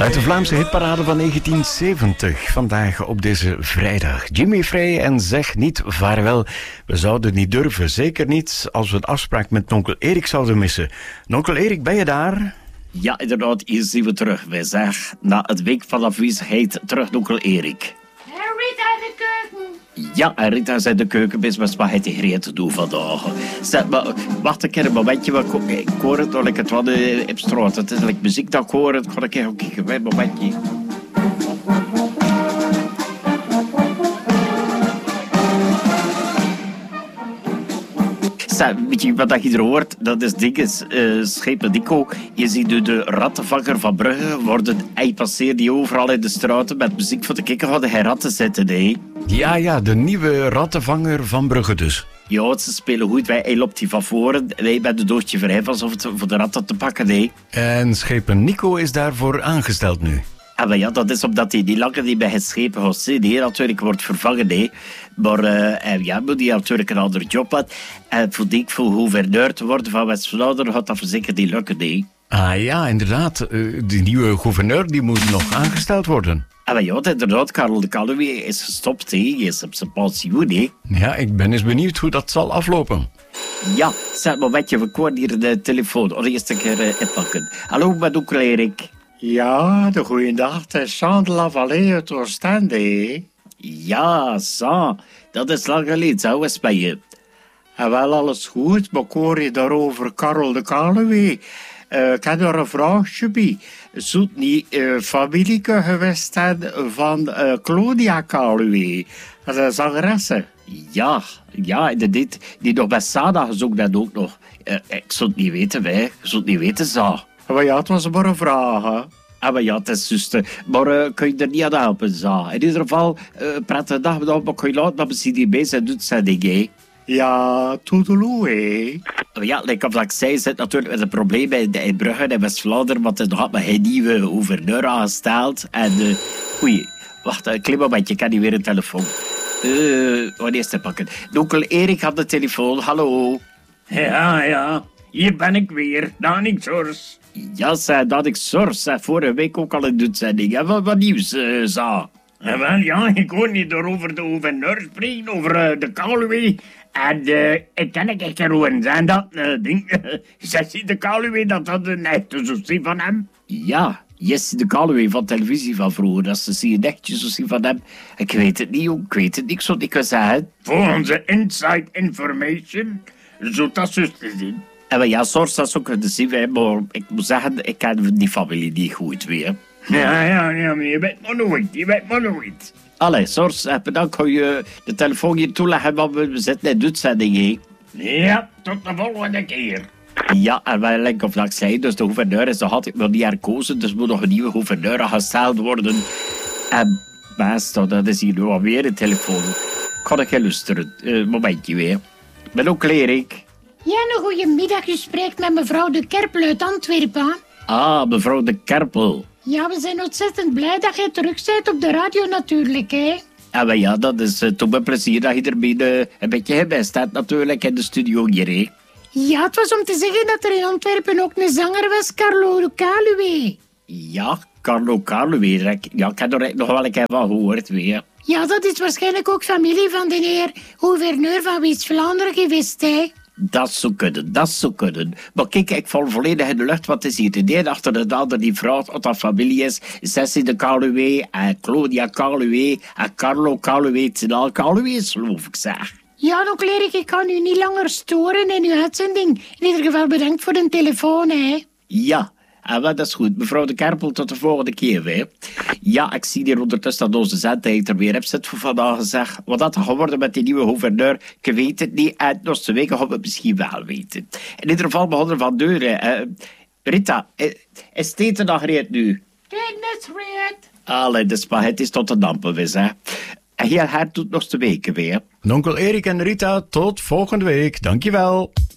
Uit de Vlaamse hitparade van 1970, vandaag op deze vrijdag. Jimmy Frey en Zeg niet vaarwel. We zouden niet durven, zeker niet als we de afspraak met nonkel Erik zouden missen. Nonkel Erik, ben je daar? Ja, inderdaad, hier zien we terug. Wij zeggen, na het week van afwezigheid, terug nonkel Erik. Rita in de keuken. Ja, en Rita is in de keuken bezig met spaghetti gereed te doen vandaag. Zeg, maar, wacht een keer een momentje, want ik hoor het nog, ik het wat op straat. Het is like muziek dat ik hoor, ik ga een keer kijken, een momentje. Weet je wat je er hoort? Dat is dinges, Schepen Dico. Je ziet de rattenvanger van Brugge worden. Hij passeert die overal in de straten met muziek voor de kikker hadden hij ratten zitten, hè? Ja, de nieuwe rattenvanger van Brugge dus. Ja, ze spelen goed. Hij loopt die van voren. Wij met de doosje verhef alsof het voor de ratten te pakken, hè? En schepen Nico is daarvoor aangesteld nu. Maar ja, dat is omdat hij die langer die bij het schepen José, die natuurlijk wordt vervangen, hè. Maar ja, moet hij natuurlijk een andere job had. En voor gouverneur te worden van West-Vlaanderen had dat zeker niet lukken, hè. Ah ja, inderdaad. Die nieuwe gouverneur die moet nog aangesteld worden. Maar ja, inderdaad, Karel de Kaluwe is gestopt, hè. Hij is op zijn pensioen, hè. Ja, ik ben eens benieuwd hoe dat zal aflopen. Ja, zeg maar, weet je, we komen hier de telefoon. Oh, eerst een keer inpakken. Hallo, met onkel Erik. Ja, de goeiedag. Het is Jean de la Vallée uit Oostende, hè? Ja, zo. Dat is lang geleden, zo was bij je. En wel alles goed, maar ik hoor je daarover Karel de Kaluwe. Ik heb er een vraagje bij. Zou het niet familieke geweest zijn van Claudia Kaluwe, de zangeresse? Ja, inderdaad. Die nog bij Sada gezocht dat ook nog. Ik zou het niet weten, wij. Ik zou het niet weten, zo. Maar ja, het was maar een vraag, hè? Maar ja, het is zuster. Maar kun je er niet aan helpen, zo. In ieder geval, prettige dag bedankt, maar kun je laten met mijn CDB's en doet zijn ding, hè? Ja, toedeloe, hè? Ja, like of ik zei, zit natuurlijk met een probleem in Brugge en West-Vlaanderen, want er had me geen nieuwe gouverneur aangesteld. En, oei, wacht, een klein momentje, ik heb niet weer een telefoon. Wanneer is te pakken? Onkel Erik had de telefoon, hallo. Ja, hier ben ik weer, Danik Sors. Ja, zei Danik Sors, vorige week ook al in de uitzending. Wat nieuws, zo. Wel ja, ik hoor niet over de gouverneur spreken, over de Kaluwe. En ik ken een keer horen zijn dat ding. Jessie de Kaluwe, dat een echte zosie van hem. Ja, Jessie de Kaluwe van televisie van vroeger. Dat is een echte zosie van hem. Ik weet het niet, ik weet het niet, ik zou het niet kunnen zeggen. Volgens inside information, zou dat zo te zien. En ja, Sors, dat is ook te zien, maar ik moet zeggen, ik ken die familie niet goed weer. Ja, maar je weet maar nooit, Allee, Sors, bedankt voor je de telefoon hier toeleggen, want we zitten in de uitzending, hè. Ja, tot de volgende keer. Ja, en wij lijken of dat ik zei, dus de gouverneur is nog altijd nog niet herkozen, dus moet nog een nieuwe gouverneur aangesteld worden. En best, dat is hier nu alweer een telefoon. Ik ga nog geen luisteren, momentje weer. Ik ben ook Erik. Ja, een goedemiddag. U spreekt met mevrouw de Kerpel uit Antwerpen. Ah, mevrouw de Kerpel. Ja, we zijn ontzettend blij dat je terug bent op de radio natuurlijk, hè. Maar ja, dat is toch een plezier dat je er een beetje bij staat natuurlijk in de studio hier, hè. Ja, het was om te zeggen dat er in Antwerpen ook een zanger was, Carlo Kaluwe. Ja, Carlo Kaluwe. Ja, ik heb er nog wel een keer van gehoord weer. Ja, dat is waarschijnlijk ook familie van de heer gouverneur van West-Vlaanderen geweest, hè. Dat zou kunnen. Maar kijk, ik val volledig in de lucht, wat is hier de een achter de ander die vraagt wat dat familie is. Jessie de Kaluwe, en Claudia Kaluwe, en Carlo Kaluwe, Tinaal Kaluwe, geloof ik, zeg. Ja, dan Erik, ik kan u niet langer storen in uw uitzending. In ieder geval bedankt voor de telefoon, hè. Ja, dat is goed. Mevrouw de Kerpel, tot de volgende keer weer. Ja, ik zie hier ondertussen dat onze zendtijd er weer op zit voor vandaag gezegd. Wat dat gaat worden met die nieuwe gouverneur, ik weet het niet. En nog 2 weken gaan we het misschien wel weten. In ieder geval begonnen van deuren. Rita, is het eten nog gereed nu? Kijk, net gereed. Allee, de spaghetti is tot de dampen vis, hè. En hier doet nog 2 weken weer. Nonkel Erik en Rita, tot volgende week. Dankjewel.